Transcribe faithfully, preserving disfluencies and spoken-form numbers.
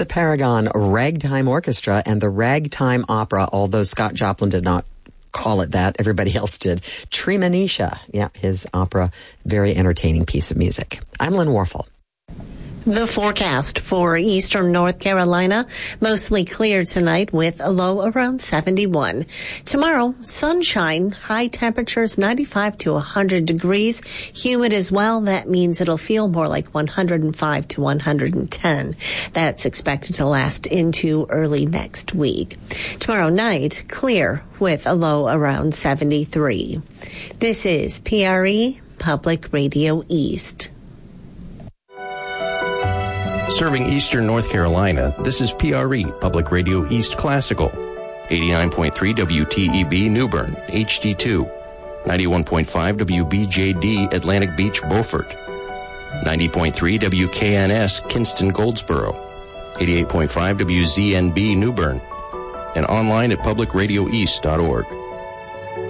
the Paragon Ragtime Orchestra and the Ragtime Opera, although Scott Joplin did not call it that. Everybody else did. Treemonisha. Yeah, his opera. Very entertaining piece of music. I'm Lynn Warfel. The forecast for eastern North Carolina, mostly clear tonight with a low around seventy-one. Tomorrow, sunshine, high temperatures ninety-five to one hundred degrees. Humid as well. That means it'll feel more like one hundred five to one hundred ten. That's expected to last into early next week. Tomorrow night, clear with a low around seventy-three. This is P R E Public Radio East. Serving eastern North Carolina, this is P R E, Public Radio East Classical. eighty-nine point three W T E B New Bern, H D two. ninety-one point five W B J D Atlantic Beach, Beaufort. ninety point three W K N S Kinston, Goldsboro. eighty-eight point five W Z N B New Bern. And online at public radio east dot org.